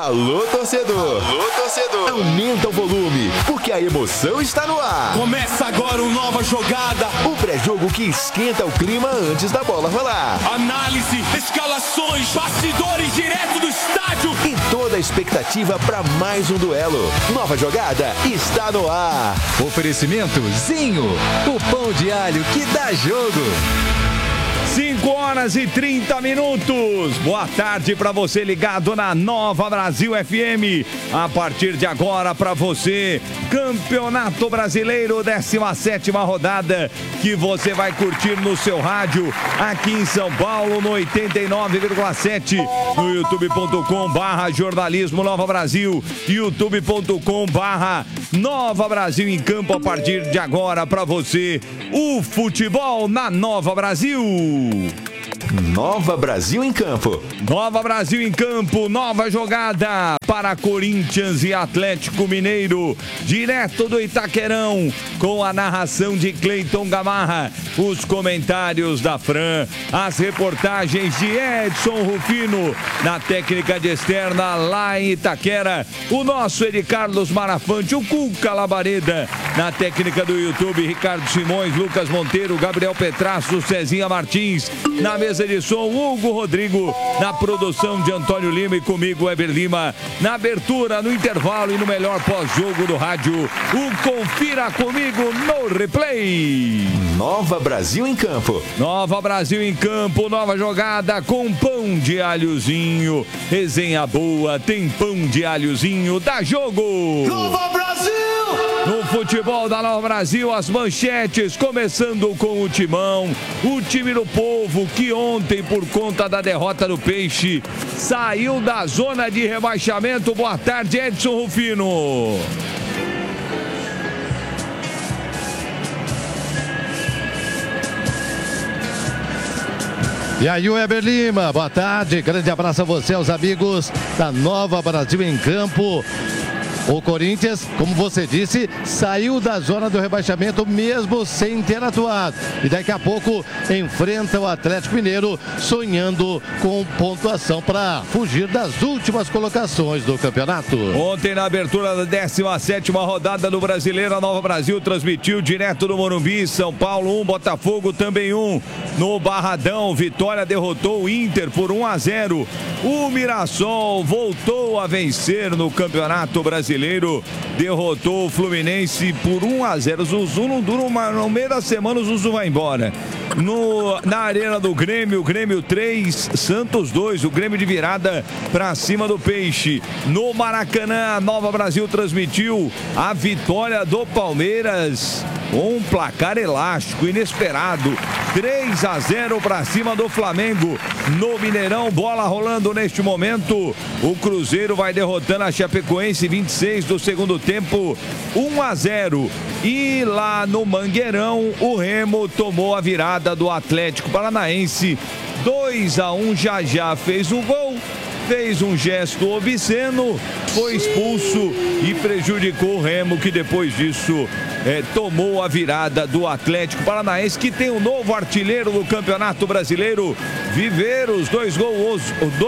Alô, torcedor! Alô, torcedor! Aumenta o volume, porque a emoção está no ar. Começa agora uma nova jogada. O pré-jogo que esquenta o clima antes da bola rolar. Análise, escalações, bastidores direto do estádio. E toda a expectativa para mais um duelo. Nova jogada está no ar. Oferecimento Zinho, o pão de alho que dá jogo. 5h30. Boa tarde para você ligado na Nova Brasil FM. A partir de agora para você, Campeonato Brasileiro, 17ª rodada, que você vai curtir no seu rádio, aqui em São Paulo, no 89,7, no youtube.com/jornalismo Nova Brasil, youtube.com/Nova Brasil em campo. A partir de agora para você, o futebol na Nova Brasil. Nova Brasil em campo. Nova Brasil em campo, nova jogada para Corinthians e Atlético Mineiro, direto do Itaquerão, com a narração de Cleiton Gamarra, os comentários da Fran, as reportagens de Edson Rufino, na técnica de externa lá em Itaquera, o nosso Edi Carlos Marafante, o Cuca Labareda, na técnica do YouTube, Ricardo Simões, Lucas Monteiro, Gabriel Petrasso, Cezinha Martins, na mesa de som, Hugo Rodrigo, na produção de Antônio Lima e comigo, Eber Lima, na abertura, no intervalo e no melhor pós-jogo do rádio, o Confira Comigo no Replay. Nova Brasil em campo. Nova Brasil em campo, nova jogada com pão de alhozinho. Resenha boa, tem pão de alhozinho, dá jogo. Nova Brasil! No futebol da Nova Brasil, as manchetes, começando com o Timão, o time do povo que ontem, por conta da derrota do Peixe, saiu da zona de rebaixamento. Boa tarde, Edson Rufino. E aí, Eber Lima, boa tarde, grande abraço a você, aos amigos da Nova Brasil em campo. O Corinthians, como você disse, saiu da zona do rebaixamento mesmo sem ter atuado. E daqui a pouco enfrenta o Atlético Mineiro, sonhando com pontuação para fugir das últimas colocações do campeonato. Ontem, na abertura da 17ª rodada do Brasileiro, a Nova Brasil transmitiu direto do Morumbi, São Paulo 1, Botafogo também 1. No Barradão, Vitória derrotou o Inter por 1-0. O Mirassol voltou a vencer no Campeonato Brasileiro, derrotou o Fluminense por 1-0. Zuzu não dura no meio da semana, o Zuzu vai embora. Na arena do Grêmio, Grêmio 3, Santos 2, o Grêmio de virada para cima do Peixe. No Maracanã, a Nova Brasil transmitiu a vitória do Palmeiras, um placar elástico, inesperado, 3-0 para cima do Flamengo. No Mineirão, bola rolando neste momento, o Cruzeiro vai derrotando a Chapecoense, 26 do segundo tempo, 1-0. E lá no Mangueirão, o Remo tomou a virada do Atlético Paranaense, 2-1. Já fez um gol, fez um gesto obsceno, foi expulso e prejudicou o Remo, que depois disso tomou a virada do Atlético Paranaense, que tem um novo artilheiro do Campeonato Brasileiro, Viveiros, 2 gols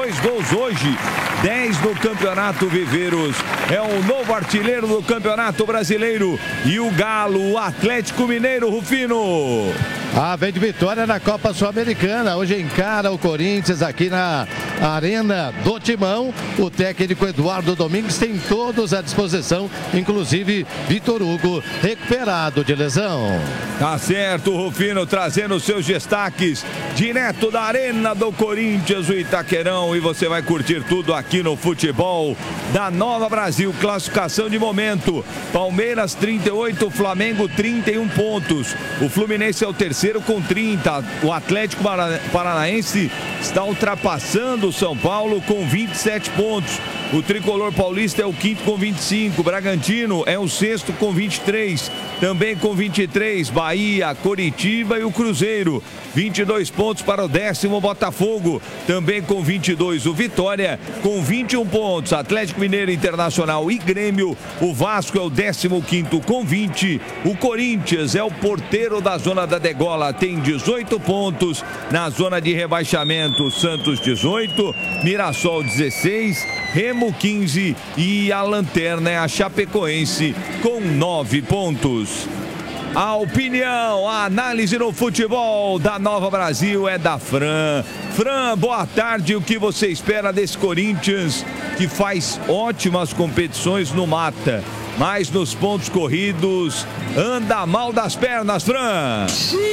hoje, 10 no Campeonato. Viveiros é o novo artilheiro do Campeonato Brasileiro. E o Galo, o Atlético Mineiro, Rufino. Vem de vitória na Copa Sul-Americana. Hoje encara o Corinthians aqui na Arena do Timão. O técnico Eduardo Domingues tem todos à disposição, inclusive Vitor Hugo, recuperado de lesão. Tá certo, Rufino, trazendo os seus destaques direto da Arena do Corinthians, o Itaquerão. E você vai curtir tudo aqui no futebol da Nova Brasil. Classificação de momento: Palmeiras 38, Flamengo 31 pontos. O Fluminense é o terceiro com 30. O Atlético Paranaense está ultrapassando o São Paulo com 27 pontos. O Tricolor Paulista é o quinto com 25. Bragantino é o sexto com 23. Também com 23, Bahia, Coritiba e o Cruzeiro. 22 pontos para o 10º Botafogo. Também com 22, o Vitória com 21 pontos. Atlético Mineiro, Internacional e Grêmio. O Vasco é o 15º com 20. O Corinthians é o porteiro da zona da degola, tem 18 pontos. Na zona de rebaixamento, Santos 18. posto, Mirassol 16, Remo 15 e a lanterna é a Chapecoense com 9 pontos. A opinião, a análise no futebol da Nova Brasil é da Fran. Fran, boa tarde. O que você espera desse Corinthians que faz ótimas competições no mata, mas nos pontos corridos anda mal das pernas, Fran?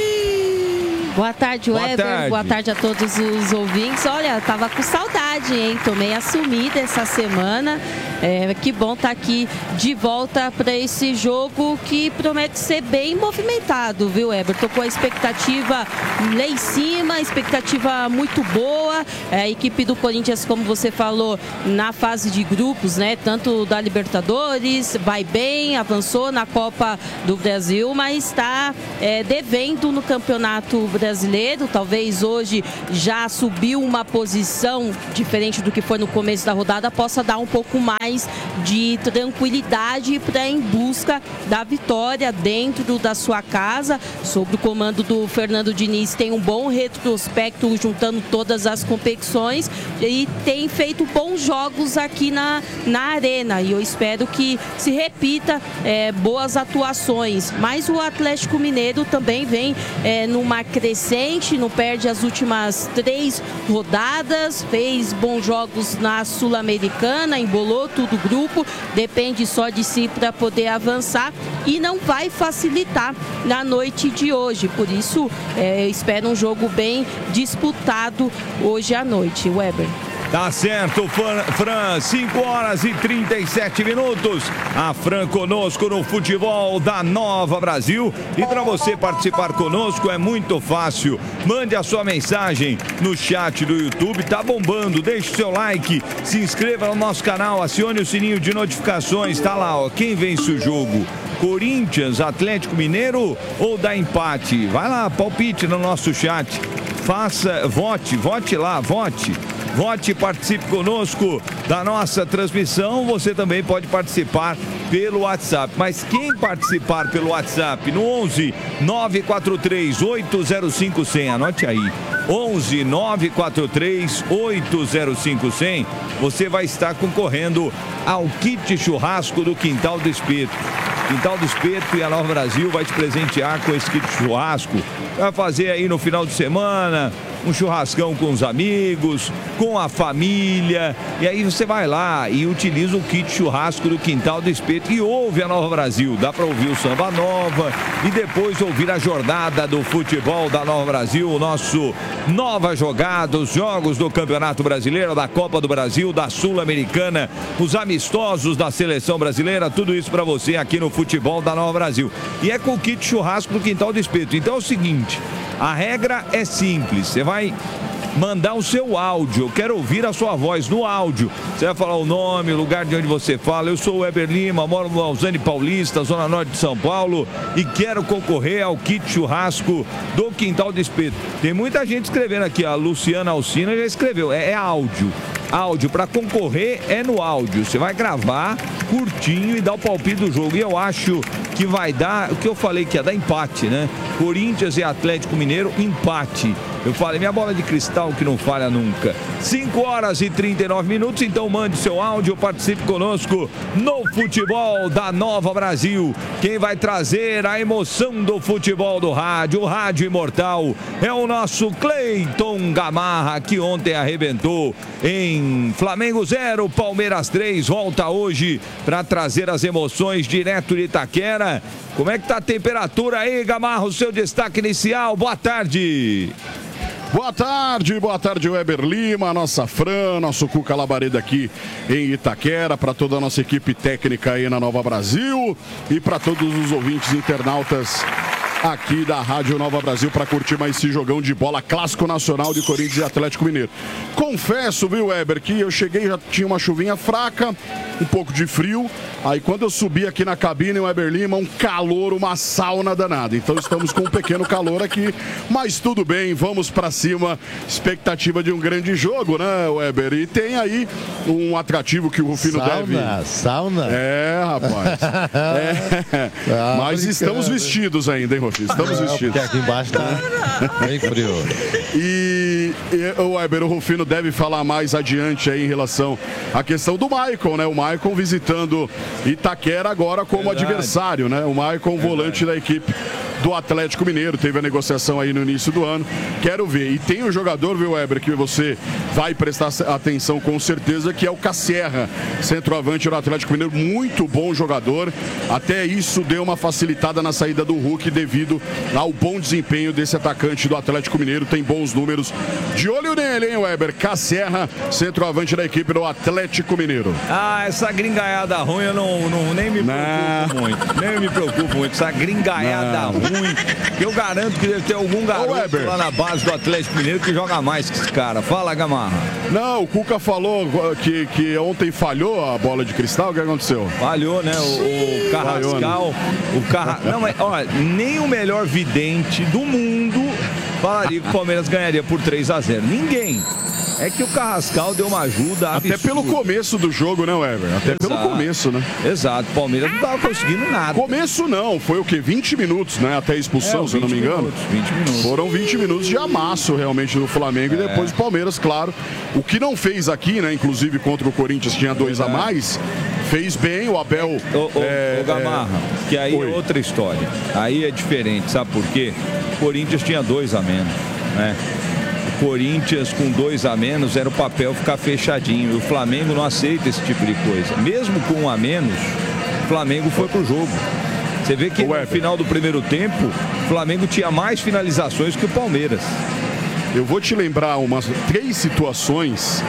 Boa tarde, Weber. Boa tarde a todos os ouvintes. Olha, tava com saudade, hein? Tô meio assumida essa semana. Que bom estar aqui de volta para esse jogo que promete ser bem movimentado, viu, Weber? Tô com a expectativa lá em cima, expectativa muito boa. A equipe do Corinthians, como você falou, na fase de grupos, né? Tanto da Libertadores, vai bem, avançou na Copa do Brasil, mas está devendo no Campeonato Brasileiro. Talvez hoje já subiu uma posição diferente do que foi no começo da rodada, possa dar um pouco mais de tranquilidade para em busca da vitória dentro da sua casa. Sob o comando do Fernando Diniz, tem um bom retrospecto juntando todas as competições e tem feito bons jogos aqui na arena, e eu espero que se repita boas atuações. Mas o Atlético Mineiro também vem numa crescente, não perde as últimas 3 rodadas, fez bons jogos na Sul-Americana, embolou tudo o grupo, depende só de si para poder avançar e não vai facilitar na noite de hoje. Por isso, eu espero um jogo bem disputado hoje à noite, Weber. Tá certo, Fran, 5 horas e 37 minutos. A Fran conosco no futebol da Nova Brasil. E para você participar conosco é muito fácil. Mande a sua mensagem no chat do YouTube, tá bombando. Deixe o seu like, se inscreva no nosso canal, acione o sininho de notificações. Tá lá, ó, quem vence o jogo? Corinthians, Atlético Mineiro ou dá empate? Vai lá, palpite no nosso chat. Vote lá, vote. Vote e participe conosco da nossa transmissão. Você também pode participar pelo WhatsApp. Mas quem participar pelo WhatsApp no 11 943 805 100, anote aí. 11 943 805 100, você vai estar concorrendo ao kit churrasco do Quintal do Espeto. Quintal do Espeto e a Nova Brasil vai te presentear com esse kit churrasco. Vai fazer aí no final de semana um churrascão com os amigos, com a família, e aí você vai lá e utiliza o kit churrasco do Quintal do Espeto e ouve a Nova Brasil. Dá para ouvir o Samba Nova e depois ouvir a jornada do futebol da Nova Brasil, o nosso Nova Jogada, os jogos do Campeonato Brasileiro, da Copa do Brasil, da Sul-Americana, os amistosos da Seleção Brasileira, tudo isso para você aqui no futebol da Nova Brasil. E é com o kit churrasco do Quintal do Espeto. Então é o seguinte, a regra é simples, você vai mandar o seu áudio, eu quero ouvir a sua voz no áudio. Você vai falar o nome, o lugar de onde você fala. Eu sou o Weber Lima, moro no Lausanne Paulista, Zona Norte de São Paulo, e quero concorrer ao kit churrasco do Quintal do Espeto. Tem muita gente escrevendo aqui, a Luciana Alcina já escreveu, é áudio. Áudio, para concorrer é no áudio. Você vai gravar curtinho e dar o palpite do jogo. E eu acho que vai dar, o que eu falei que ia dar empate, né? Corinthians e Atlético Mineiro, empate. Eu falei, minha bola de cristal que não falha nunca. 5 horas e 39 minutos, então mande seu áudio, participe conosco no futebol da Nova Brasil. Quem vai trazer a emoção do futebol do rádio, o rádio imortal, é o nosso Cleiton Gamarra, que ontem arrebentou em Flamengo 0, Palmeiras 3, volta hoje para trazer as emoções direto de Itaquera. Como é que tá a temperatura aí, Gamarra? O seu destaque inicial, boa tarde. Boa tarde, Weber Lima, nossa Fran, nosso Cuca Labareda aqui em Itaquera, para toda a nossa equipe técnica aí na Nova Brasil e para todos os ouvintes internautas aqui da Rádio Nova Brasil para curtir mais esse jogão de bola clássico nacional de Corinthians e Atlético Mineiro. Confesso, viu, Weber, que eu cheguei, já tinha uma chuvinha fraca, um pouco de frio, aí quando eu subi aqui na cabine, Weber Lima, um calor, uma sauna danada. Então estamos com um pequeno calor aqui, mas tudo bem, vamos para cima, expectativa de um grande jogo, né, Weber? E tem aí um atrativo que o Rufino deve... Sauna? É, rapaz. Mas estamos vestidos ainda, hein, Rufino? Estamos vestidos. Porque aqui embaixo tá bem frio. E o Weber, o Rufino deve falar mais adiante aí em relação à questão do Maicon, né? O Maicon visitando Itaquera agora como adversário, né? O Maicon, volante da equipe do Atlético Mineiro, teve a negociação aí no início do ano. Quero ver. E tem um jogador, viu, Weber, que você vai prestar atenção com certeza, que é o Casserra, centroavante do Atlético Mineiro. Muito bom jogador. Até isso deu uma facilitada na saída do Hulk devido ao bom desempenho desse atacante do Atlético Mineiro. Tem bons números. De olho nele, hein, Weber? Casserra, centroavante da equipe do Atlético Mineiro. Essa gringaiada ruim eu nem me preocupo muito. Nem me preocupo muito. Essa gringaiada ruim. Eu garanto que deve ter algum garoto lá na base do Atlético Mineiro que joga mais que esse cara. Fala, Gamarra. Não, o Cuca falou que ontem falhou a bola de cristal. O que aconteceu? Falhou, né? O Carrascal. Não, mas olha, nem o melhor vidente do mundo falaria que o Palmeiras ganharia por 3-0. Ninguém. É que o Carrascal deu uma ajuda absurda. Até pelo começo do jogo, né, Weber? Até pelo começo, né? Exato. O Palmeiras não tava conseguindo nada. Começo não. Foi o quê? 20 minutos, né? Até a expulsão, se eu não me engano. 20 minutos. Foram 20 minutos de amasso, realmente, no Flamengo. E depois o Palmeiras, claro. O que não fez aqui, né? Inclusive contra o Corinthians, tinha 2 a mais. Fez bem, o Abel... O Gamarra, que aí é outra história. Aí é diferente, sabe por quê? O Corinthians tinha 2 a menos, né? Corinthians com 2 a menos era o papel ficar fechadinho. E o Flamengo não aceita esse tipo de coisa. Mesmo com 1 a menos, o Flamengo foi pro jogo. Você vê que no final do primeiro tempo, o Flamengo tinha mais finalizações que o Palmeiras. Eu vou te lembrar umas 3 situações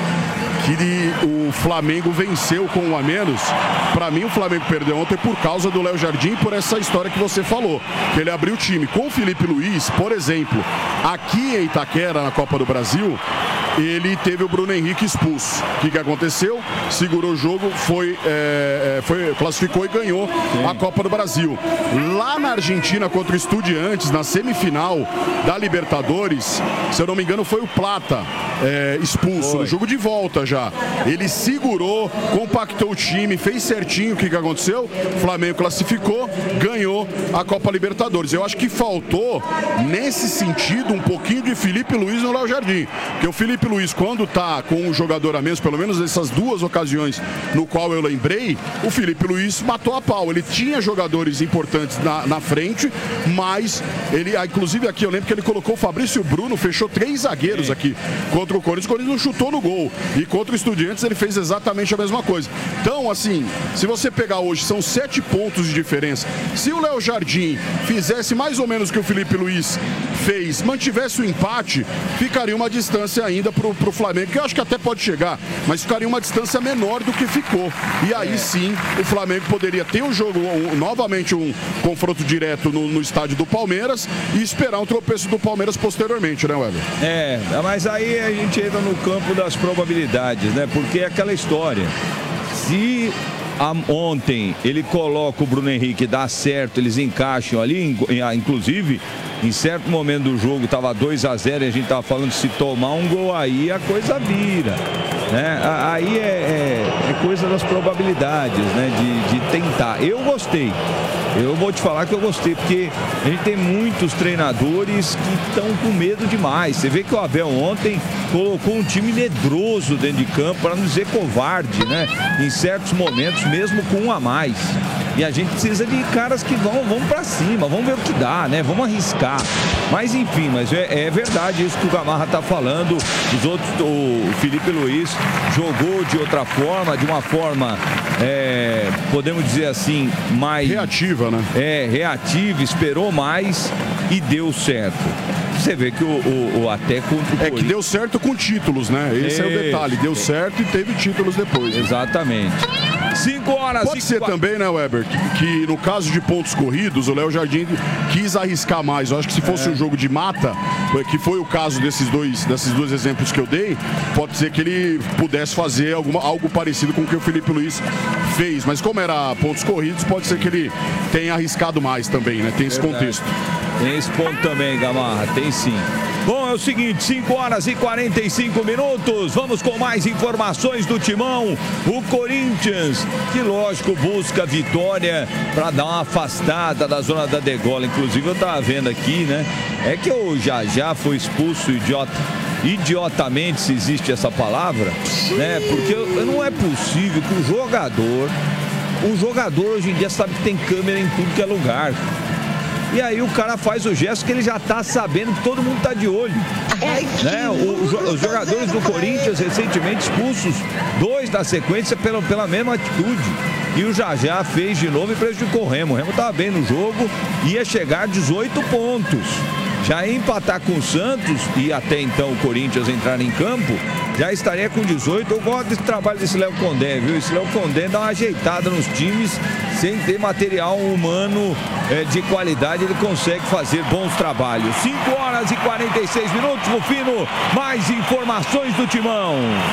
que o Flamengo venceu com 1 a menos. Para mim, o Flamengo perdeu ontem por causa do Léo Jardim, por essa história que você falou, que ele abriu o time. Com o Felipe Luiz, por exemplo, aqui em Itaquera, na Copa do Brasil, ele teve o Bruno Henrique expulso. O que aconteceu? Segurou o jogo, classificou e ganhou a Copa do Brasil. Lá na Argentina, contra o Estudiantes, na semifinal da Libertadores, se eu não me engano, foi o Plata expulso, no jogo de volta já. Ele segurou, compactou o time, fez certinho. O que aconteceu? O Flamengo classificou, ganhou a Copa Libertadores. Eu acho que faltou, nesse sentido, um pouquinho de Felipe Luiz no Léo Jardim. Porque o Felipe Luiz, quando tá com um jogador a menos, pelo menos nessas 2 ocasiões no qual eu lembrei, o Felipe Luiz matou a pau. Ele tinha jogadores importantes na frente, mas ele, inclusive aqui eu lembro que ele colocou o Fabrício Bruno, fechou 3 zagueiros aqui contra o Corinthians. O Corinthians não chutou no gol. E contra o Estudiantes ele fez exatamente a mesma coisa. Então, assim, se você pegar hoje, são 7 pontos de diferença. Se o Léo Jardim fizesse mais ou menos o que o Felipe Luiz fez, mantivesse o empate, ficaria uma distância ainda pro Flamengo, que eu acho que até pode chegar, mas ficaria uma distância menor do que ficou. E aí sim, o Flamengo poderia ter um jogo, novamente um confronto direto no estádio do Palmeiras e esperar um tropeço do Palmeiras posteriormente, né, Weber? Mas aí a gente entra no campo das probabilidades, né? Porque é aquela história. Se ontem ele coloca o Bruno Henrique, dá certo, eles encaixam ali, inclusive em certo momento do jogo estava 2-0 e a gente estava falando, se tomar um gol aí a coisa vira, né? Aí é coisa das probabilidades, né? De tentar. Eu gostei. Eu vou te falar que eu gostei, porque a gente tem muitos treinadores que estão com medo demais. Você vê que o Abel ontem colocou um time medroso dentro de campo, para não dizer covarde, né? Em certos momentos, mesmo com 1 a mais. E a gente precisa de caras que vão para cima, vamos ver o que dá, né? Vamos arriscar. Mas enfim, é verdade isso que o Gamarra tá falando. Os outros, o Felipe Luiz jogou de outra forma, de uma forma, podemos dizer assim, mais reativa, né? Reativa, esperou mais e deu certo. Você vê que o até contra o Corinthians... que deu certo com títulos, né? Esse é o detalhe. Deu certo e teve títulos depois. Exatamente. 5 horas. Pode ser também, né, Weber, que no caso de pontos corridos, o Léo Jardim quis arriscar mais. Eu acho que se fosse um jogo de mata, que foi o caso desses dois exemplos que eu dei, pode ser que ele pudesse fazer algo parecido com o que o Felipe Luiz fez. Mas como era pontos corridos, pode ser que ele tenha arriscado mais também, né? Tem esse contexto. Tem esse ponto também, Gamarra, tem sim. Bom, é o seguinte, 5 horas e 45 minutos, vamos com mais informações do Timão. O Corinthians, que lógico busca vitória para dar uma afastada da zona da degola. Inclusive eu tava vendo aqui, né? É que o Já foi expulso, o idiota. idiotamente, se existe essa palavra, né? Porque não é possível que o jogador hoje em dia sabe que tem câmera em tudo que é lugar. E aí o cara faz o gesto que ele já tá sabendo que todo mundo tá de olho. Né? Os jogadores do Corinthians recentemente expulsos, 2 da sequência pela mesma atitude. E o Jajá fez de novo e prejudicou o Remo. O Remo tava bem no jogo, ia chegar a 18 pontos. Já ia empatar com o Santos e até então o Corinthians entrar em campo, já estaria com 18. Eu gosto desse trabalho desse Léo Condé, viu? Esse Léo Condé dá uma ajeitada nos times, sem ter material humano de qualidade, ele consegue fazer bons trabalhos. 5h46, Rufino, mais informações do Timão.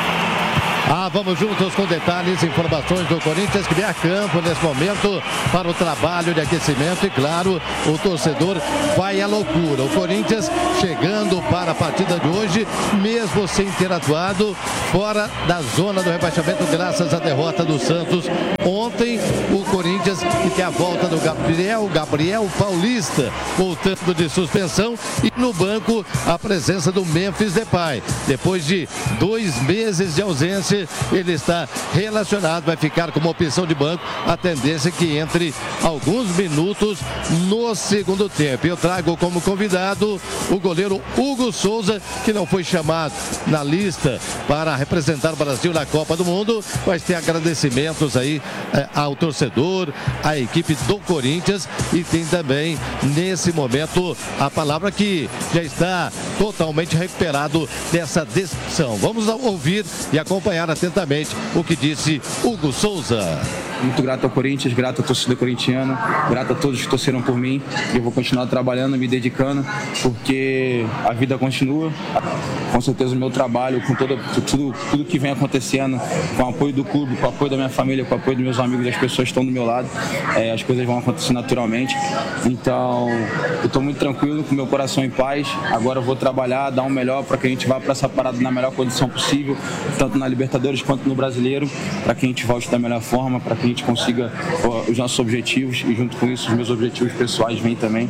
Vamos juntos com detalhes, informações do Corinthians que vem a campo nesse momento para o trabalho de aquecimento e, claro, o torcedor vai à loucura. O Corinthians chegando para a partida de hoje, mesmo sem ter atuado, fora da zona do rebaixamento graças à derrota do Santos. Ontem, o Corinthians que tem a volta do Gabriel Paulista, voltando de suspensão, e no banco a presença do Memphis Depay. Depois de 2 meses de ausência, ele está relacionado, vai ficar como opção de banco. A tendência é que entre alguns minutos no segundo tempo. Eu trago como convidado o goleiro Hugo Souza, que não foi chamado na lista para representar o Brasil na Copa do Mundo, mas tem agradecimentos aí ao torcedor, à equipe do Corinthians, e tem também nesse momento a palavra que já está totalmente recuperado dessa decepção. Vamos ouvir e acompanhar atentamente o que disse Hugo Souza. Muito grato ao Corinthians, grato à torcida corintiana, grato a todos que torceram por mim. Eu vou continuar trabalhando, me dedicando, porque a vida continua. Com certeza o meu trabalho, com tudo que vem acontecendo, com o apoio do clube, com o apoio da minha família, com o apoio dos meus amigos, das pessoas que estão do meu lado, as coisas vão acontecer naturalmente. Então, eu estou muito tranquilo, com meu coração em paz. Agora eu vou trabalhar, dar o melhor para que a gente vá para essa parada na melhor condição possível, tanto na Libertadores quanto no Brasileiro, para que a gente volte da melhor forma, para que a gente consiga os nossos objetivos, e junto com isso os meus objetivos pessoais vêm também.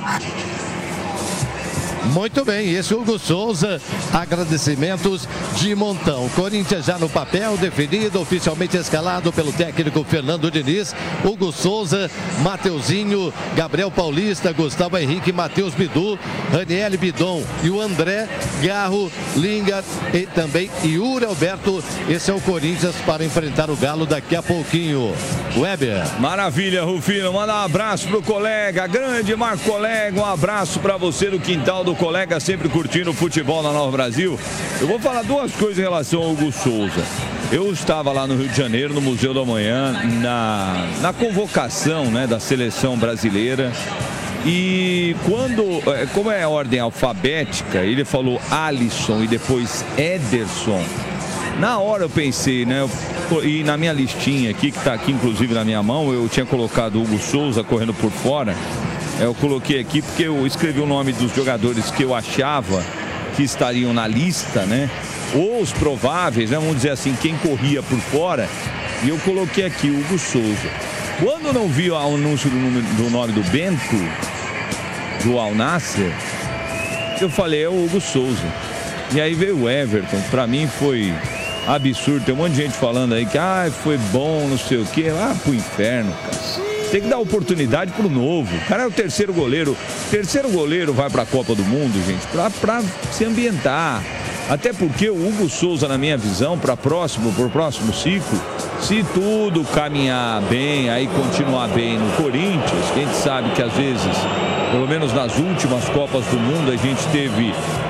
Muito bem, esse Hugo Souza, agradecimentos de montão. Corinthians já no papel, definido, oficialmente escalado pelo técnico Fernando Diniz. Hugo Souza, Mateuzinho, Gabriel Paulista, Gustavo Henrique, Matheus Bidu, Raniel Bidon e o André Garro, Lingard e também Yuri Alberto. Esse é o Corinthians para enfrentar o Galo daqui a pouquinho. Weber. Maravilha, Rufino. Manda um abraço pro colega, grande Marco Colega, um abraço para você no quintal do colega, sempre curtindo o futebol na Nova Brasil. Eu vou falar 2 coisas em relação ao Hugo Souza. Eu estava lá no Rio de Janeiro, no Museu da Manhã, na convocação, né, da seleção brasileira. E como é a ordem alfabética, ele falou Alisson e depois Ederson. Na hora eu pensei, né? E na minha listinha aqui, que está aqui inclusive na minha mão, eu tinha colocado Hugo Souza correndo por fora. Eu coloquei aqui porque eu escrevi o nome dos jogadores que eu achava que estariam na lista, né? Ou os prováveis, né? Vamos dizer assim, quem corria por fora. E eu coloquei aqui Hugo Souza. Quando eu não vi o anúncio do nome do Bento, do Al Nassr, eu falei, é o Hugo Souza. E aí veio o Everton. Pra mim foi absurdo. Tem um monte de gente falando aí que foi bom, não sei o quê. Pro inferno, cara. Tem que dar oportunidade pro novo. O cara é o terceiro goleiro. Terceiro goleiro vai pra Copa do Mundo, gente, pra se ambientar. Até porque o Hugo Souza, na minha visão, pro próximo ciclo, se tudo caminhar bem, aí continuar bem no Corinthians, a gente sabe que às vezes, pelo menos nas últimas Copas do Mundo, a gente teve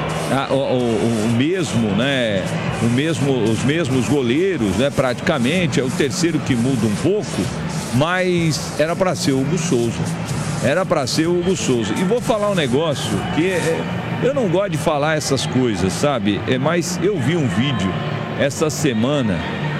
os mesmos goleiros, né? Praticamente, é o terceiro que muda um pouco, mas era para ser o Hugo Souza. Era para ser o Hugo Souza. E vou falar um negócio que eu não gosto de falar essas coisas, sabe? Mas eu vi um vídeo essa semana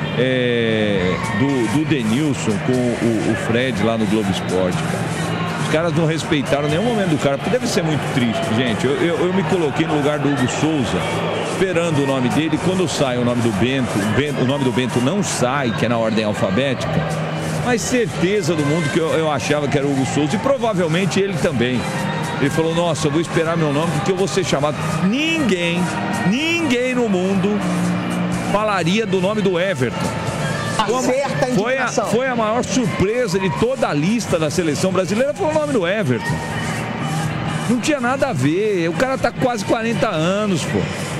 do Denilson com o Fred lá no Globo Esporte, cara. Os caras não respeitaram nenhum momento do cara, porque deve ser muito triste, gente. Eu me coloquei no lugar do Hugo Souza, esperando o nome dele. Quando sai o nome do Bento, o nome do Bento não sai, que é na ordem alfabética, mas certeza do mundo que eu achava que era o Hugo Souza, e provavelmente ele também. Ele falou, nossa, eu vou esperar meu nome porque eu vou ser chamado. Ninguém ninguém no mundo falaria do nome do Everton. Foi a maior surpresa de toda a lista da seleção brasileira, foi o nome do Everton. Não tinha nada a ver, o cara tá quase 40 anos, pô.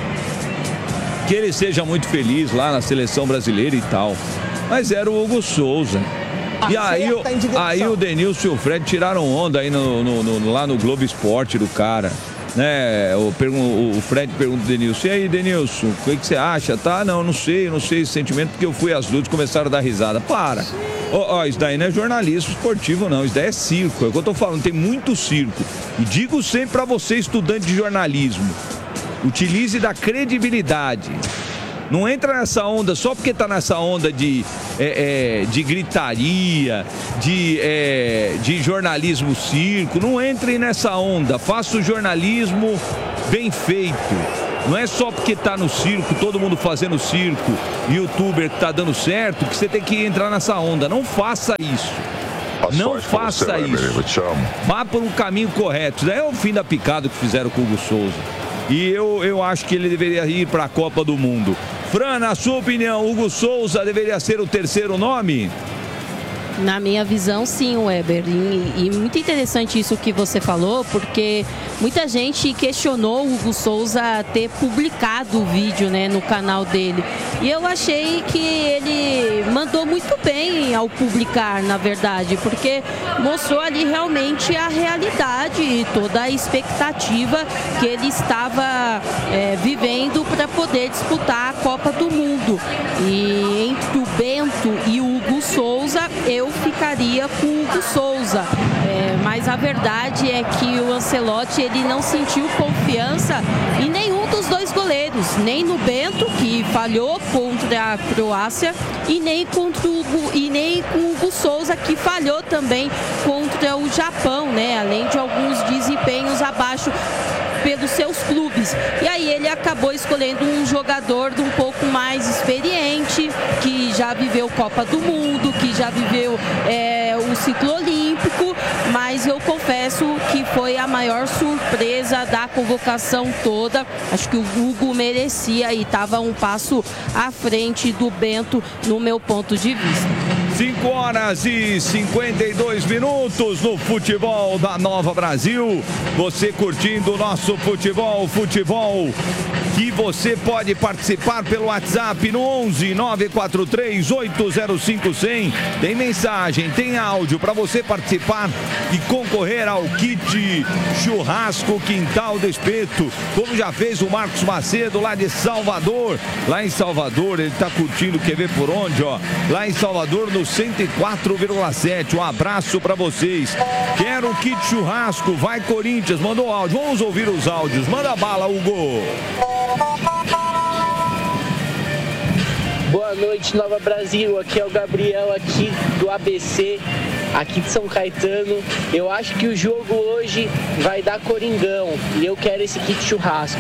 Que ele seja muito feliz lá na seleção brasileira e tal. Mas era o Hugo Souza. E aí o Denilson e o Fred tiraram onda aí lá no Globo Esporte do cara. Né? O Fred pergunta ao Denilson: e aí, Denilson, o que você acha? Tá? Não sei esse sentimento, porque eu fui às duas e começaram a dar risada. Para! Isso daí não é jornalismo esportivo, não. Isso daí é circo. É o que eu tô falando, tem muito circo. E digo sempre pra você, estudante de jornalismo: utilize da credibilidade. Não entra nessa onda só porque tá nessa onda de gritaria, de jornalismo circo. Não entre nessa onda. Faça o jornalismo bem feito. Não é só porque tá no circo, todo mundo fazendo circo, youtuber que tá dando certo, que você tem que entrar nessa onda. Não faça isso. Não faça isso. Vá por um caminho correto. Isso daí é o fim da picada que fizeram com o Hugo Souza. E eu acho que ele deveria ir para a Copa do Mundo. Fran, na sua opinião, Hugo Souza deveria ser o terceiro nome? Na minha visão, sim, Weber. E muito interessante isso que você falou, porque muita gente questionou o Hugo Souza ter publicado o vídeo, né, no canal dele. E eu achei que ele mandou muito bem ao publicar, na verdade, porque mostrou ali realmente a realidade e toda a expectativa que ele estava vivendo para poder disputar a Copa do Mundo. E entre o Bento e o Hugo Souza, eu ficaria com o Hugo Souza. Mas a verdade é que o Ancelotti, ele não sentiu confiança em nenhum dos dois goleiros, nem no Bento, que falhou contra a Croácia, e nem com o Hugo Souza, que falhou também contra o Japão, né? Além de alguns desempenhos abaixo pelos seus clubes. E aí ele acabou escolhendo um jogador um pouco mais experiente, que já viveu Copa do Mundo, que já viveu o ciclo olímpico, mas eu confesso que foi a maior surpresa da convocação toda. Acho que o Hugo merecia e estava um passo à frente do Bento, no meu ponto de vista. 5 horas e 52 minutos no futebol da Nova Brasil. Você curtindo o nosso futebol que você pode participar pelo WhatsApp no 11 943 805 100. Tem mensagem, tem áudio para você participar e concorrer ao kit churrasco Quintal do Espeto, como já fez o Marcos Macedo lá de Salvador. Lá em Salvador, ele tá curtindo, quer ver por onde, ó? Lá em Salvador, no 104,7. Um abraço para vocês. Quero um kit churrasco, vai Corinthians, mandou áudio. Vamos ouvir os áudios. Manda bala, Hugo. Boa noite, Nova Brasil. Aqui é o Gabriel, aqui do ABC, aqui de São Caetano. Eu acho que o jogo hoje vai dar Coringão e eu quero esse kit churrasco.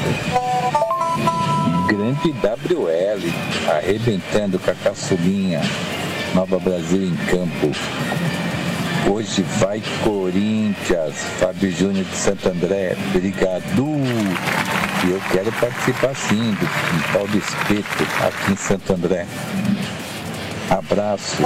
Grande WL, arrebentando com a caçulinha. Nova Brasil em campo. Hoje vai Corinthians. Fábio Júnior de Santo André. Obrigado. E eu quero participar sim do Quintal do Espeto aqui em Santo André. Abraços.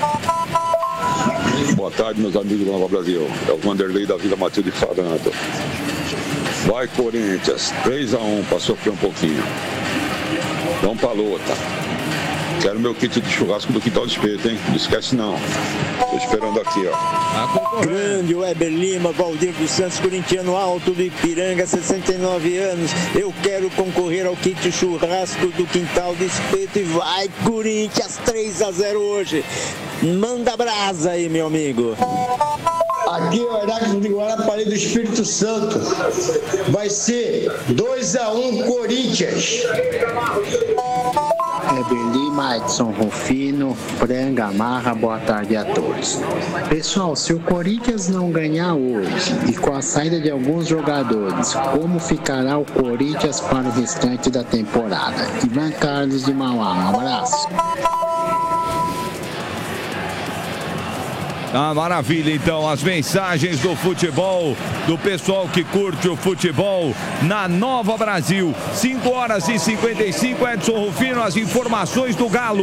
Boa tarde, meus amigos do Nova Brasil. É o Vanderlei da Vila Matilde falando. Vai Corinthians, 3-1 para sofrer um pouquinho. Vamos pra luta. Quero meu kit de churrasco do Quintal do Espeto, hein? Não esquece não. Tô esperando aqui, ó. Grande Weber Lima, Valdir dos Santos, corintiano alto do Ipiranga, 69 anos. Eu quero concorrer ao kit churrasco do Quintal do Espeto e vai Corinthians, 3-0 hoje. Manda brasa aí, meu amigo. Aqui é o Heráclito de Guarapari do Espírito Santo. Vai ser 2-1 Corinthians. Lima, Edson Rufino, Franga Marra, boa tarde a todos. Pessoal, se o Corinthians não ganhar hoje e com a saída de alguns jogadores, como ficará o Corinthians para o restante da temporada? Ivan Carlos de Mauá, um abraço. Ah, maravilha, então, as mensagens do futebol, do pessoal que curte o futebol na Nova Brasil. 5h55, Edson Rufino, as informações do Galo.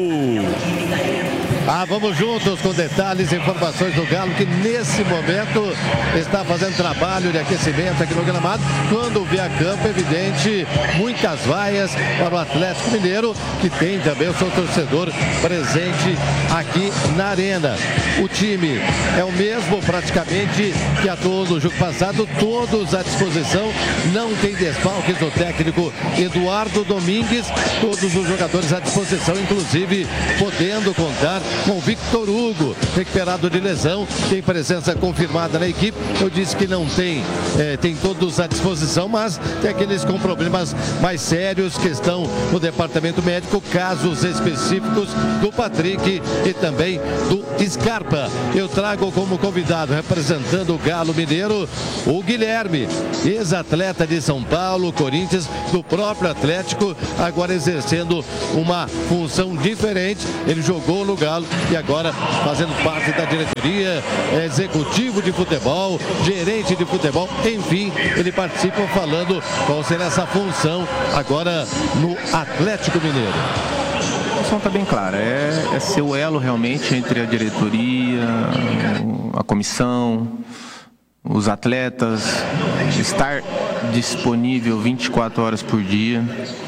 Vamos juntos com detalhes e informações do Galo, que nesse momento está fazendo trabalho de aquecimento aqui no gramado. Quando vê a campo, evidente, muitas vaias para o Atlético Mineiro, que tem também o seu torcedor presente aqui na arena. O time é o mesmo praticamente que atuou no jogo passado, todos à disposição, não tem desfalques do técnico Eduardo Domingues, todos os jogadores à disposição, inclusive podendo contar com o Victor Hugo, recuperado de lesão, tem presença confirmada na equipe. Eu disse que não tem, tem todos à disposição, mas tem aqueles com problemas mais sérios que estão no departamento médico, casos específicos do Patrick e também do Scarpa. Eu trago como convidado, representando o Galo Mineiro, o Guilherme, ex-atleta de São Paulo, Corinthians, do próprio Atlético, agora exercendo uma função diferente. Ele jogou no Galo e agora fazendo parte da diretoria, executivo de futebol, gerente de futebol, enfim, ele participa falando qual será essa função agora no Atlético Mineiro. A função está bem clara, é ser o elo realmente entre a diretoria, a comissão, os atletas, estar disponível 24 horas por dia,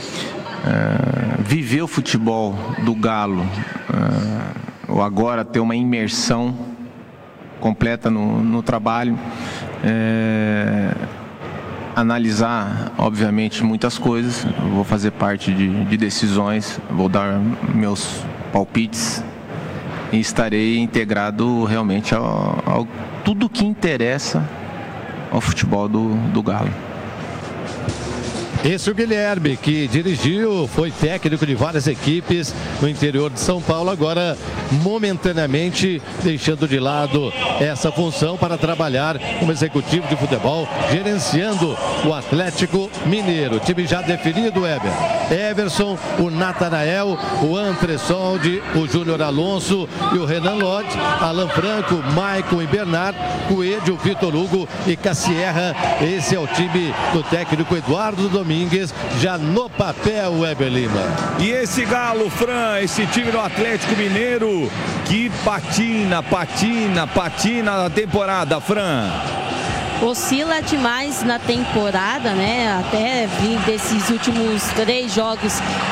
viver o futebol do Galo, ou agora ter uma imersão completa no trabalho, analisar, obviamente, muitas coisas. Eu vou fazer parte de decisões, vou dar meus palpites e estarei integrado realmente ao tudo que interessa ao futebol do Galo. Esse é o Guilherme, que dirigiu, foi técnico de várias equipes no interior de São Paulo, agora momentaneamente deixando de lado essa função para trabalhar como executivo de futebol, gerenciando o Atlético Mineiro. Time já definido, Everson, o Natanael, o Antressoldi, o Júnior Alonso e o Renan Lodge, Alan Franco, Maicon e Bernardo, Coelho, o Vitor Hugo e Cassierra. Esse é o time do técnico Eduardo Domingues, já no papel, Weber Lima. E esse Galo, Fran, esse time do Atlético Mineiro que patina na temporada, Fran. Oscila demais na temporada, né? Até vir desses últimos 3 jogos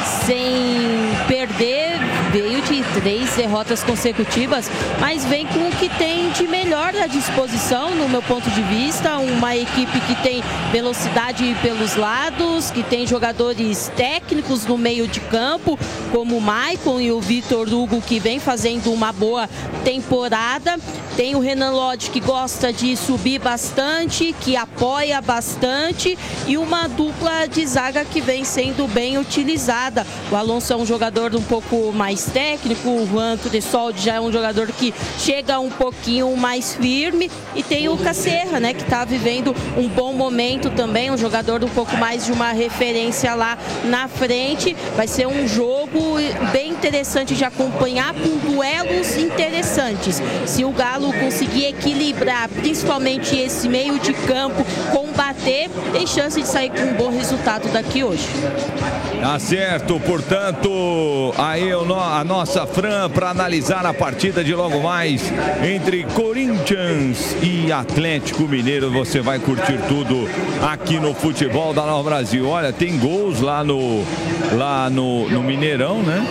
sem perder, veio de 3 derrotas consecutivas, mas vem com o que tem de melhor à disposição, no meu ponto de vista. Uma equipe que tem velocidade pelos lados, que tem jogadores técnicos no meio de campo, como o Maicon e o Vitor Hugo, que vem fazendo uma boa temporada. Tem o Renan Lodge, que gosta de subir bastante, que apoia bastante, e uma dupla de zaga que vem sendo bem utilizada. O Alonso é um jogador um pouco mais técnico, o Juan Antressoldi já é um jogador que chega um pouquinho mais firme, e tem o Cassierra, né, que está vivendo um bom momento também, um jogador um pouco mais de uma referência lá na frente. Vai ser um jogo bem interessante de acompanhar, com duelos interessantes. Se o Galo conseguir equilibrar, principalmente esse meio de campo, combater, tem chance de sair com um bom resultado daqui hoje. Tá certo, portanto, aí a nossa Fran para analisar a partida de logo mais entre Corinthians e Atlético Mineiro. Você vai curtir tudo aqui no Futebol da Nova Brasil. Olha, tem gols lá no Mineirão, né?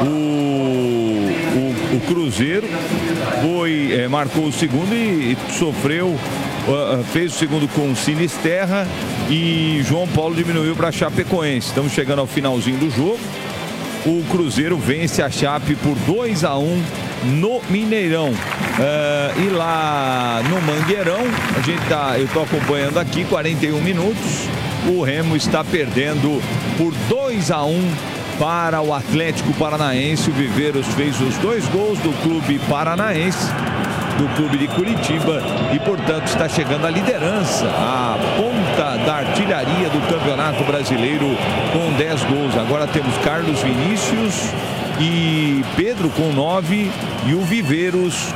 O Cruzeiro marcou o segundo e fez o segundo com Sinisterra, e João Paulo diminuiu para a Chapecoense. Estamos chegando ao finalzinho do jogo. O Cruzeiro vence a Chape por 2-1 no Mineirão. E lá no Mangueirão, eu estou acompanhando aqui, 41 minutos. O Remo está perdendo por 2-1 para o Atlético Paranaense. O Viveiros fez os 2 gols do clube paranaense, do clube de Curitiba, e portanto está chegando à liderança, a ponta da artilharia do Campeonato Brasileiro com 10 gols. Agora temos Carlos Vinícius, e Pedro com 9 e o Viveiros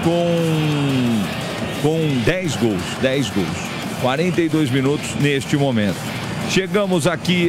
com 10 gols. 42 minutos neste momento. Chegamos aqui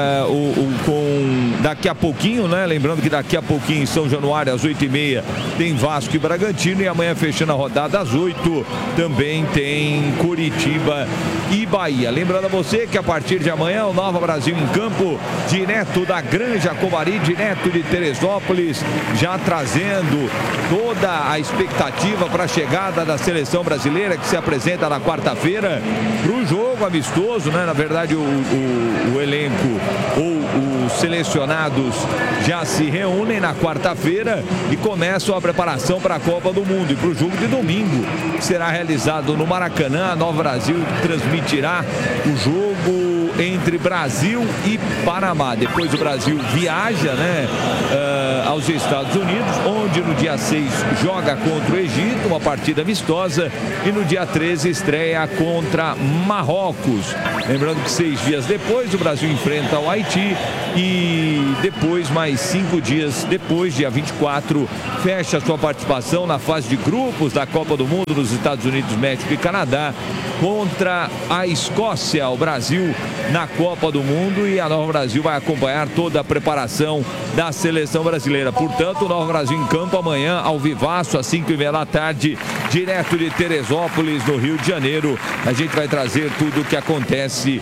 daqui a pouquinho, né? Lembrando que daqui a pouquinho em São Januário, às 8h30, tem Vasco e Bragantino. E amanhã, fechando a rodada às 8, também tem Curitiba e Bahia. Lembrando a você que a partir de amanhã, o Nova Brasil em campo, direto da Granja Comari, direto de Teresópolis, já trazendo toda a expectativa para a chegada da seleção brasileira, que se apresenta na quarta-feira para o jogo amistoso, né? Na verdade, o elenco ou os selecionados já se reúnem na quarta-feira e começam a preparação para a Copa do Mundo e para o jogo de domingo, que será realizado no Maracanã. A Nova Brasil transmitirá o jogo entre Brasil e Panamá. Depois o Brasil viaja, né, aos Estados Unidos, onde no dia 6 joga contra o Egito, uma partida amistosa, e no dia 13 estreia contra Marrocos. Lembrando que 6 dias depois o Brasil enfrenta o Haiti e depois, mais 5 dias depois, dia 24, fecha sua participação na fase de grupos da Copa do Mundo nos Estados Unidos, México e Canadá contra a Escócia. O Brasil na Copa do Mundo, e a Nova Brasil vai acompanhar toda a preparação da seleção brasileira. Portanto, o Nova Brasil em campo amanhã, ao vivaço, às 5h30 da tarde, direto de Teresópolis, no Rio de Janeiro. A gente vai trazer tudo o que acontece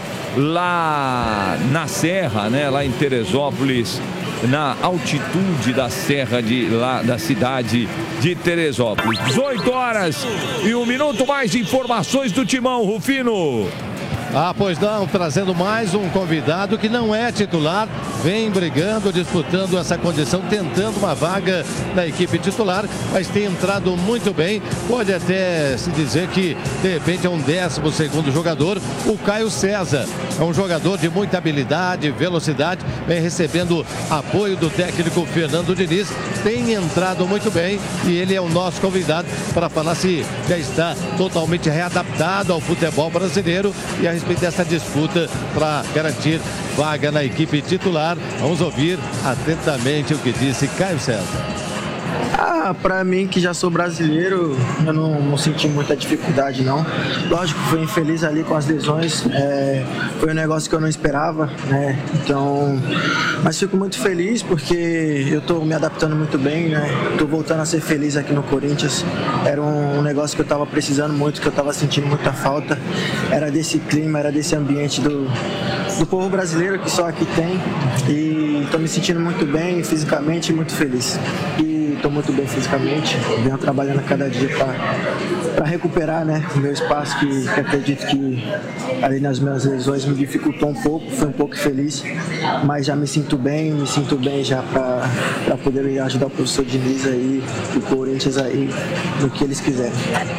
lá na Serra, né? Lá em Teresópolis, na altitude da serra da cidade de Teresópolis. 18h01, mais de informações do Timão, Rufino. Pois não, trazendo mais um convidado que não é titular, vem brigando, disputando essa condição, tentando uma vaga na equipe titular, mas tem entrado muito bem. Pode até se dizer que, de repente, é um 12º jogador, o Caio César. É um jogador de muita habilidade, velocidade, vem recebendo apoio do técnico Fernando Diniz, tem entrado muito bem e ele é o nosso convidado para falar se já está totalmente readaptado ao futebol brasileiro e a respeito dessa disputa para garantir vaga na equipe titular. Vamos ouvir atentamente o que disse Caio César. Para mim, que já sou brasileiro, eu não senti muita dificuldade, não. Lógico, fui infeliz ali com as lesões, foi um negócio que eu não esperava, né? Então, mas fico muito feliz porque eu estou me adaptando muito bem, né? Estou voltando a ser feliz aqui no Corinthians. Era um negócio que eu estava precisando muito, que eu estava sentindo muita falta. Era desse clima, era desse ambiente do povo brasileiro que só aqui tem. E estou me sentindo muito bem, fisicamente, muito feliz. Estou muito bem fisicamente, venho trabalhando a cada dia para recuperar, né, o meu espaço que acredito que ali nas minhas lesões me dificultou um pouco, fui um pouco feliz, mas já me sinto bem já para poder ajudar o professor Diniz aí, o Corinthians aí, no que eles quiserem.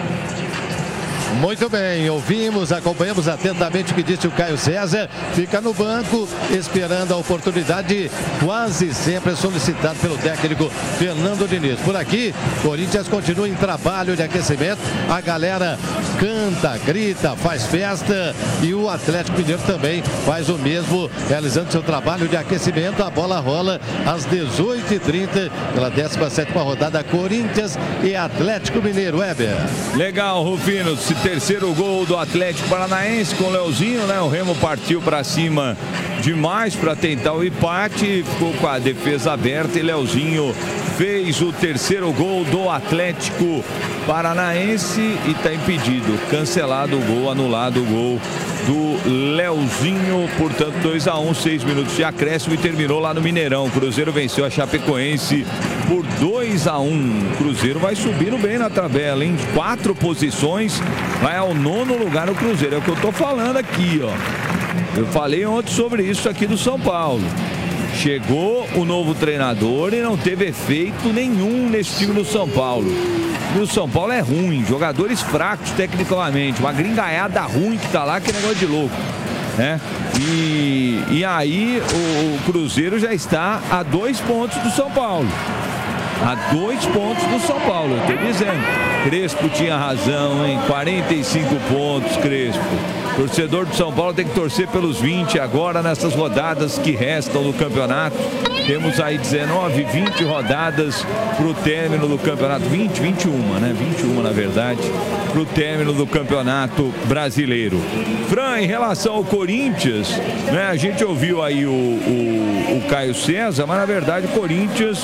Muito bem, ouvimos, acompanhamos atentamente o que disse o Caio César. Fica no banco, esperando a oportunidade, quase sempre solicitado pelo técnico Fernando Diniz. Por aqui, Corinthians continua em trabalho de aquecimento. A galera canta, grita, faz festa e o Atlético Mineiro também faz o mesmo, realizando seu trabalho de aquecimento. A bola rola às 18h30 pela 17ª rodada, Corinthians e Atlético Mineiro. Weber. Legal, Rufino. Terceiro gol do Atlético Paranaense com o Leozinho, né? O Remo partiu para cima demais para tentar o empate, ficou com a defesa aberta e Leozinho fez o terceiro gol do Atlético Paranaense e está impedido, cancelado o gol, anulado o gol do Leozinho, portanto 2-1, 6 minutos de acréscimo e terminou lá no Mineirão. O Cruzeiro venceu a Chapecoense por 2-1. O Cruzeiro vai subindo bem na tabela, hein? 4 posições, vai ao 9º lugar o Cruzeiro, é o que eu tô falando aqui, ó. Eu falei ontem sobre isso aqui do São Paulo. Chegou o novo treinador e não teve efeito nenhum nesse time do São Paulo. O São Paulo é ruim, jogadores fracos tecnicamente, uma gringaiada ruim que tá lá, que negócio de louco, né? E aí o Cruzeiro já está a 2 pontos do São Paulo. A 2 pontos do São Paulo, eu tô dizendo. Crespo tinha razão, hein? 45 pontos, Crespo. Torcedor do São Paulo tem que torcer pelos 20 agora nessas rodadas que restam do campeonato. Temos aí 19, 20 rodadas para o término do campeonato. 21, né? 21, na verdade, para o término do campeonato brasileiro. Fran, em relação ao Corinthians, né? A gente ouviu aí o Caio César, mas na verdade o Corinthians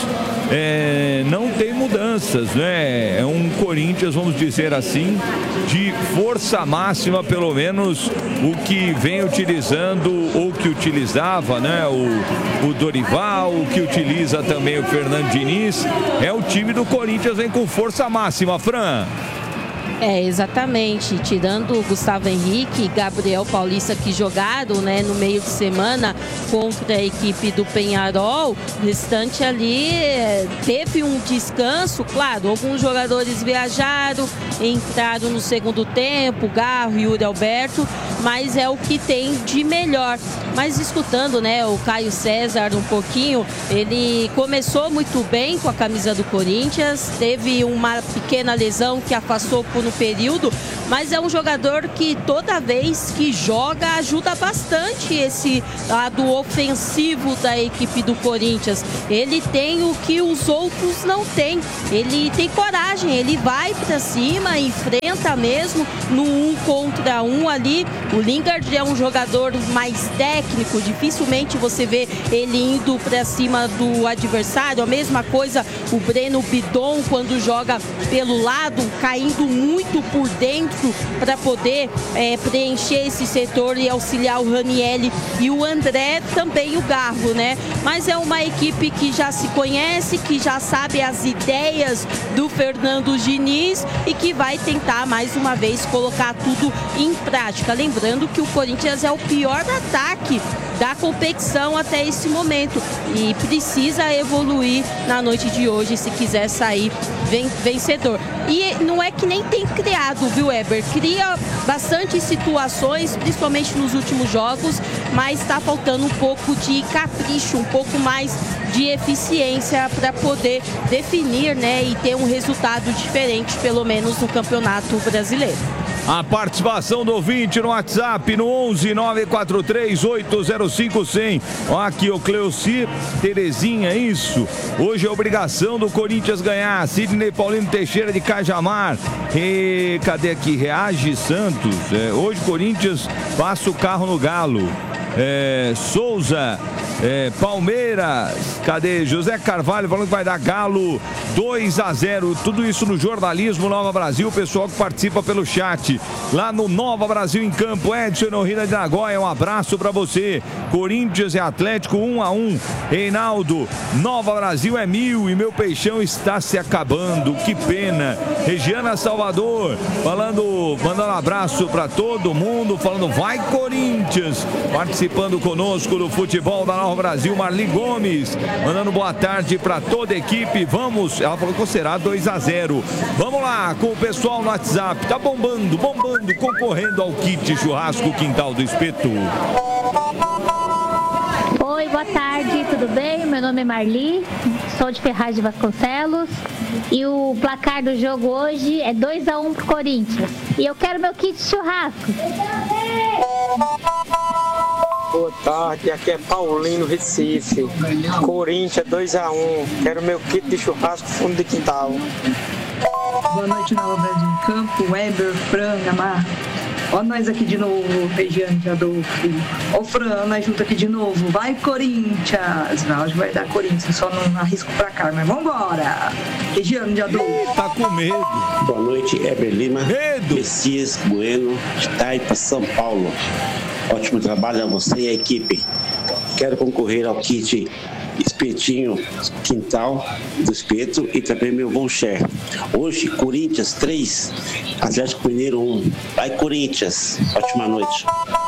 não tem mudanças, né? É um Corinthians, vamos dizer assim, de força máxima, pelo menos o que vem utilizando ou que utilizava, né? O Dorival, o que utiliza também o Fernando Diniz. É o time do Corinthians, vem com força máxima, Fran. Exatamente, tirando o Gustavo Henrique e Gabriel Paulista, que jogaram, né, no meio de semana contra a equipe do Peñarol, o restante ali teve um descanso. Claro, alguns jogadores viajaram, entraram no segundo tempo, Garro e Yuri Alberto, mas é o que tem de melhor. Mas escutando, né, o Caio César um pouquinho, ele começou muito bem com a camisa do Corinthians, teve uma pequena lesão que afastou por um período, mas é um jogador que toda vez que joga ajuda bastante esse lado ofensivo da equipe do Corinthians. Ele tem o que os outros não têm, ele tem coragem, ele vai pra cima, enfrenta mesmo no 1 contra 1 ali. O Lingard é um jogador mais técnico, dificilmente você vê ele indo pra cima do adversário. A mesma coisa o Breno Bidon, quando joga pelo lado, caindo muito por dentro para poder preencher esse setor e auxiliar o Ranieri e o André, também o Garro, né? Mas é uma equipe que já se conhece, que já sabe as ideias do Fernando Diniz e que vai tentar mais uma vez colocar tudo em prática. Lembrando que o Corinthians é o pior ataque da competição até esse momento e precisa evoluir na noite de hoje se quiser sair vencedor. E não é que nem tem criado, viu, Weber? Cria bastante situações, principalmente nos últimos jogos, mas está faltando um pouco de capricho, um pouco mais de eficiência para poder definir, né, e ter um resultado diferente, pelo menos no Campeonato Brasileiro. A participação do ouvinte no WhatsApp no 11 943 805 100. Ó, aqui o Cleuci Terezinha, isso. Hoje é obrigação do Corinthians ganhar. Sidney Paulino Teixeira de Cajamar. E cadê aqui? Reage Santos. Hoje Corinthians passa o carro no Galo. Souza. Palmeiras, cadê? José Carvalho falando que vai dar Galo 2-0, tudo isso no jornalismo Nova Brasil, o pessoal que participa pelo chat, lá no Nova Brasil em Campo. Edson Norrida de Nagoya, um abraço pra você. Corinthians e Atlético 1-1, Reinaldo, Nova Brasil é 1000 e meu peixão está se acabando, que pena. Regiana Salvador, mandando um abraço pra todo mundo, falando vai Corinthians, participando conosco do futebol da Nova Brasil. Marli Gomes mandando boa tarde para toda a equipe. Vamos, ela falou que será 2-0. Vamos lá com o pessoal no WhatsApp. Tá bombando, concorrendo ao kit churrasco Quintal do Espeto. Oi, boa tarde, tudo bem? Meu nome é Marli, sou de Ferraz de Vasconcelos e o placar do jogo hoje é 2-1 pro Corinthians. E eu quero meu kit churrasco. Boa tarde, aqui é Paulino, Recife. Corinthians 2-1. Quero meu kit de churrasco fundo de quintal. Boa noite, Nova Brasil em Campo, Weber, Fran, Amar. Ó nós aqui de novo, Regiane de Adolfo. Ó Fran, nós juntos aqui de novo. Vai Corinthians! Não, acho que vai dar Corinthians, só não arrisco pra cá, mas vambora! Regiane de Adolfo. Tá com medo. Boa noite, Heber Lima. Medo! Messias Bueno, de Taipa, São Paulo. Ótimo trabalho a você e a equipe. Quero concorrer ao kit Espetinho Quintal do Espeto e também meu voucher. Hoje, Corinthians 3, Atlético Mineiro 1. Vai Corinthians. Ótima noite.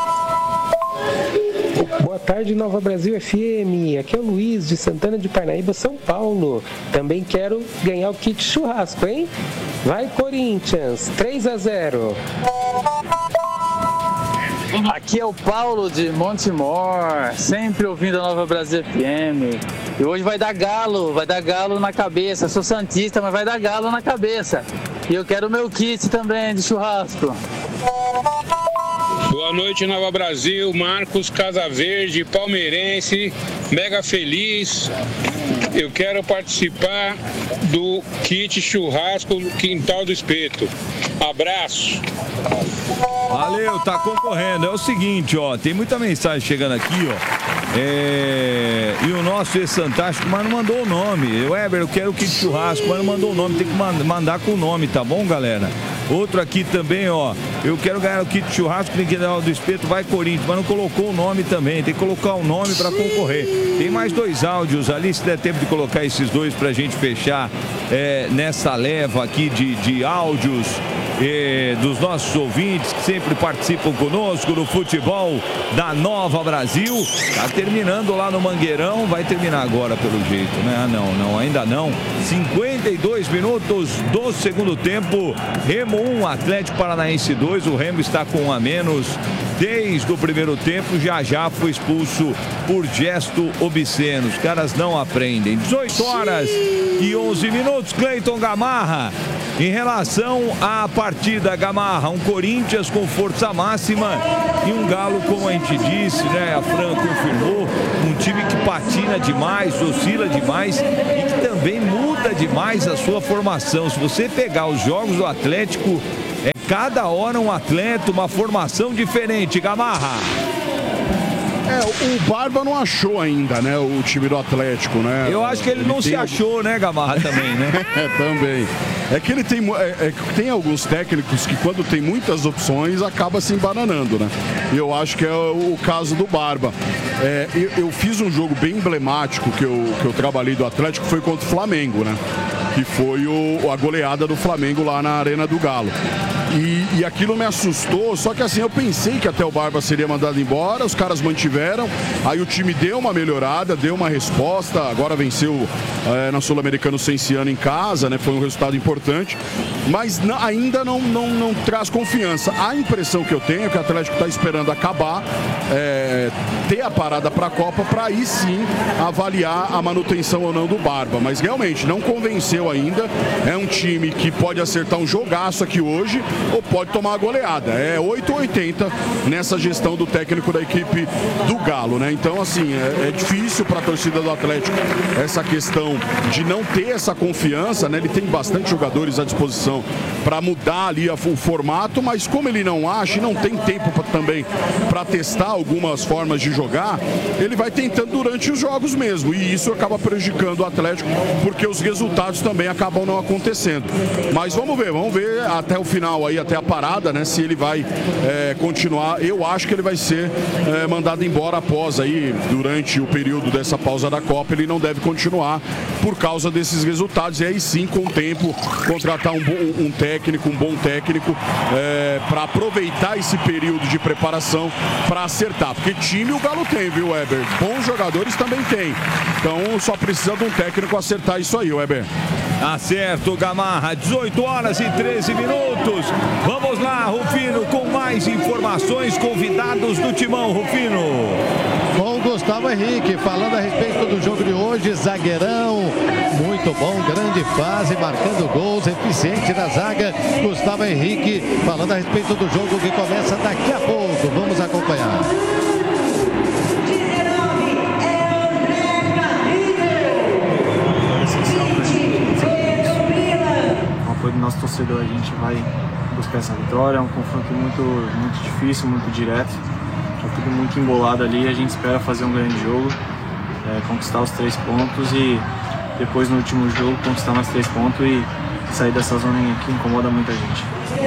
Boa tarde, Nova Brasil FM. Aqui é o Luiz de Santana de Parnaíba, São Paulo. Também quero ganhar o kit churrasco, hein? Vai Corinthians. 3-0. Aqui é o Paulo de Montemor, sempre ouvindo a Nova Brasil FM. E hoje vai dar galo na cabeça. Sou santista, mas vai dar galo na cabeça. E eu quero o meu kit também de churrasco. Boa noite, Nova Brasil. Marcos Casaverde, palmeirense, mega feliz. Eu quero participar do kit churrasco no Quintal do Espeto. Abraço. Valeu, tá concorrendo. É o seguinte, ó, tem muita mensagem chegando aqui, ó. E o nosso ex-fantástico, mas não mandou o nome. Weber, eu quero o kit churrasco, mas não mandou o nome. Tem que mandar com o nome, tá bom, galera? Outro aqui também, ó. Eu quero ganhar o kit churrasco no Quintal do Espeto, vai Corinthians, mas não colocou o nome também. Tem que colocar o nome para concorrer. Tem mais 2 áudios ali, se der tempo de colocar esses 2 pra gente fechar nessa leva aqui de áudios dos nossos ouvintes que sempre participam conosco no futebol da Nova Brasil. Tá terminando lá no Mangueirão, vai terminar agora pelo jeito, né? Ah, não, ainda não. 52 minutos do segundo tempo. Remo 1, Atlético Paranaense 2. O Remo está com 1 a menos desde o primeiro tempo. Já foi expulso por gesto obsceno. Os caras não aprendem. 18 horas e 11 minutos. Cleiton Gamarra. Em relação à partida, Gamarra, um Corinthians com força máxima e um Galo, como a gente disse, né? A Fran confirmou, um time que patina demais, oscila demais e que também muda demais a sua formação. Se você pegar os jogos do Atlético, é cada hora um atleta, uma formação diferente. Gamarra. O Barba não achou ainda, né, o time do Atlético, né? Eu acho que ele não se achou, né, Gamarra, também, né? Também. É que ele tem alguns técnicos que quando tem muitas opções acaba se embananando, né? E eu acho que é o caso do Barba. Eu fiz um jogo bem emblemático que eu trabalhei do Atlético, foi contra o Flamengo, né? Que foi a goleada do Flamengo lá na Arena do Galo. E aquilo me assustou, só que assim, eu pensei que até o Barba seria mandado embora, os caras mantiveram, aí o time deu uma melhorada, deu uma resposta, agora venceu na Sul-Americana sem Ciano em casa, né? Foi um resultado importante, mas ainda não traz confiança. A impressão que eu tenho é que o Atlético está esperando acabar, ter a parada para a Copa, para aí sim avaliar a manutenção ou não do Barba, mas realmente não convenceu ainda. É um time que pode acertar um jogaço aqui hoje ou pode tomar a goleada. É 8-80 nessa gestão do técnico da equipe do Galo, né? Então, assim, é difícil para a torcida do Atlético essa questão de não ter essa confiança, né? Ele tem bastante jogadores à disposição para mudar ali o formato, mas como ele não acha e não tem tempo também para testar algumas formas de jogar, ele vai tentando durante os jogos mesmo, e isso acaba prejudicando o Atlético, porque os resultados também acabam não acontecendo. Mas vamos ver até o final aí, até a parada, né? Se ele vai continuar. Eu acho que ele vai ser mandado embora após aí, durante o período dessa pausa da Copa, ele não deve continuar por causa desses resultados, e aí sim, com o tempo, contratar um bom técnico para aproveitar esse período de preparação para acertar, porque time o Galo tem, viu, Weber? Bons jogadores também tem, então só precisa de um técnico acertar isso aí, Weber. Acerto, Gamarra. 18 horas e 13 minutos. Vamos lá, Rufino, com mais informações. Convidados do Timão, Rufino. Com Gustavo Henrique, falando a respeito do jogo de hoje, zagueirão, muito bom, grande fase, marcando gols, eficiente na zaga. Gustavo Henrique, falando a respeito do jogo que começa daqui a pouco. Vamos acompanhar. Do nosso torcedor, a gente vai buscar essa vitória. É um confronto muito difícil, muito direto, tá tudo muito embolado ali. A gente espera fazer um grande jogo, conquistar os 3 pontos e depois no último jogo conquistar mais 3 pontos e sair dessa zona que incomoda muita gente.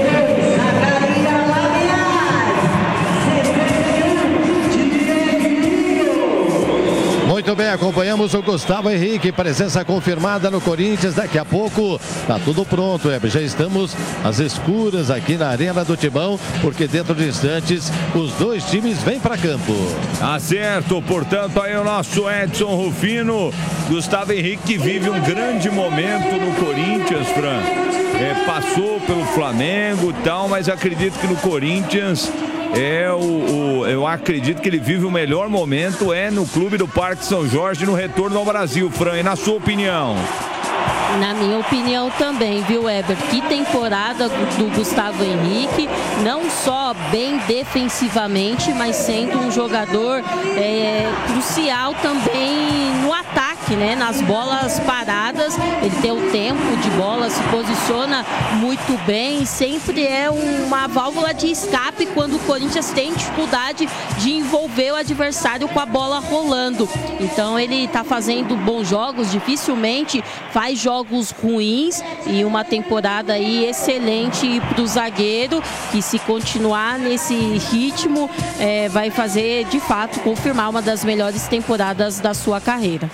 Muito bem, acompanhamos o Gustavo Henrique, presença confirmada no Corinthians. Daqui a pouco tá tudo pronto, já estamos às escuras aqui na Arena do Timão, porque dentro de instantes os 2 times vêm para campo. Acerto, portanto, aí o nosso Edson Rufino. Gustavo Henrique, que vive um grande momento no Corinthians, Fran. Passou pelo Flamengo e tal, mas acredito que no Corinthians eu acredito que ele vive o melhor momento no clube do Parque São Jorge, no retorno ao Brasil, Fran. E na sua opinião? Na minha opinião também, viu, Weber? Que temporada do Gustavo Henrique, não só bem defensivamente, mas sendo um jogador crucial também no ataque, né? Nas bolas paradas, ele tem o tempo de bola, se posiciona muito bem, sempre é uma válvula de escape quando o Corinthians tem dificuldade de envolver o adversário com a bola rolando. Então ele está fazendo bons jogos, dificilmente faz jogos ruins, e uma temporada aí excelente para o zagueiro, que se continuar nesse ritmo vai fazer de fato confirmar uma das melhores temporadas da sua carreira.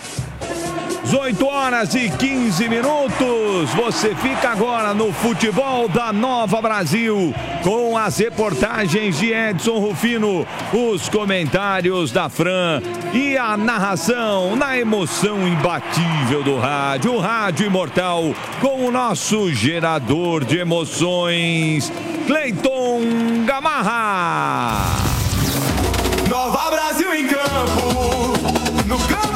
18h15. Você fica agora no Futebol da Nova Brasil com as reportagens de Edson Rufino, os comentários da Fran e a narração na emoção imbatível do rádio, o rádio imortal com o nosso gerador de emoções, Cleiton Gamarra. Nova Brasil em campo, no campo.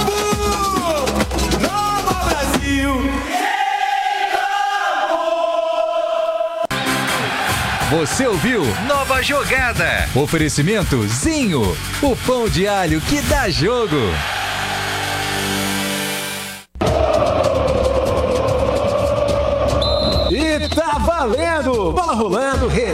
Você ouviu Nova Jogada. Oferecimento Zinho, o pão de alho que dá jogo. E tá valendo! Bola rolando,